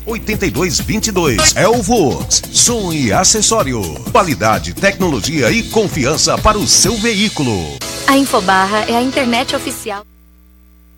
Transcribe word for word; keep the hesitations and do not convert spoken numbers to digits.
oito dois dois dois. É o Volks, som e acessório. Qualidade, tecnologia e confiança para o seu veículo. A Infobarra é a internet oficial.